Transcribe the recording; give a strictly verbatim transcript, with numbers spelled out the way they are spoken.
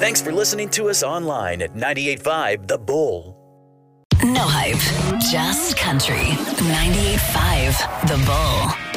Thanks for listening to us online at ninety-eight point five The Bull. No hype, just country. ninety-eight point five The Bull.